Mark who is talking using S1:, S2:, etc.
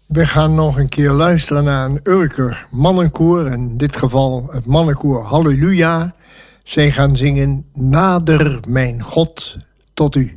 S1: We gaan nog een keer luisteren naar een Urker mannenkoor. In dit geval het mannenkoor Halleluja. Zij gaan zingen Nader mijn God tot u.